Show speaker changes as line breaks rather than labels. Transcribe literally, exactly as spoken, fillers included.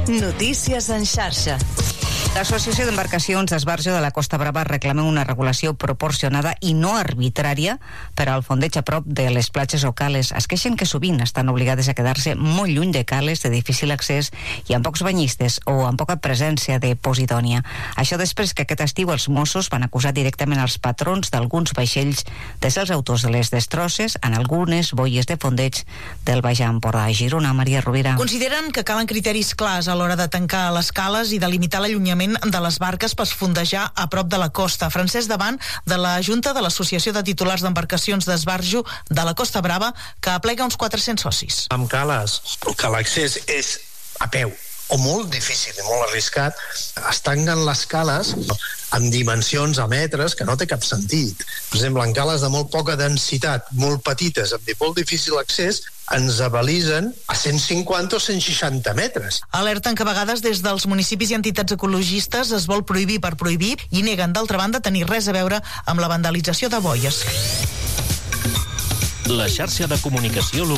Notícies en xarxa.
L'Associació d'Embarcacions d'Esbarjo de la Costa Brava reclama una regulació proporcionada i no arbitrària per al fondeig a prop de les platges o cales. Es queixen que sovint estan obligades a quedar-se molt lluny de cales de difícil accés i amb pocs banyistes o amb poca presència de posidònia. Això després que aquest estiu els Mossos van acusar directament els patrons d'alguns vaixells de ser els autors de les destrosses en algunes boies de fondeig del Baix Empordà. A Girona, Maria Rovira.
Consideren que calen criteris clars a l'hora de tancar les cales i delimitar l'allunyament de les barques per fondejar a prop de la costa. Francesc Davant, de la Junta de l'Associació de Titulars d'Embarcacions d'Esbarjo de la Costa Brava, que aplega uns quatre-cents socis.
Amb cales, que l'accés és a peu o molt difícil i molt arriscat, es tanquen les cales amb dimensions a metres que no té cap sentit. Per exemple, en cales de molt poca densitat, molt petites, amb molt difícil accés, ens avalisen a cent cinquanta o cent seixanta metres.
Alerten que a vegades des dels municipis i entitats ecologistes es vol prohibir per prohibir i neguen, d'altra banda, tenir res a veure amb la vandalització de boies.
La xarxa de comunicació local.